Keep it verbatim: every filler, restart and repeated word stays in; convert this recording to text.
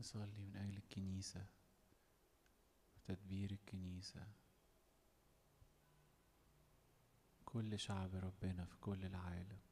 نصلي من أجل الكنيسة وتدبير الكنيسة، كل شعب ربنا في كل العالم.